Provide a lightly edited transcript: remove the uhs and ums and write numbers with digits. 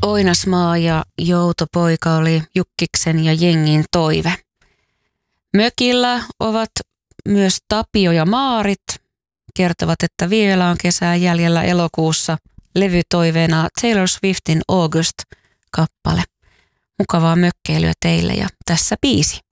Oinasmaa ja Joutopoika oli Jukkiksen ja jengin toive. Mökillä ovat myös Tapio ja Maarit. Kertovat, että vielä on kesää jäljellä elokuussa. Levytoiveena Taylor Swiftin August-kappale. Mukavaa mökkeilyä teille ja tässä biisi.